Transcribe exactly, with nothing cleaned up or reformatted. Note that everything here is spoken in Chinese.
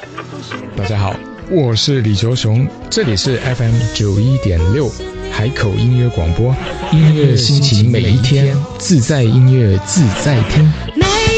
大家好，我是李卓雄，这里是 F M 九一点六海口音乐广播，音乐心情每一天，自在音乐自在听。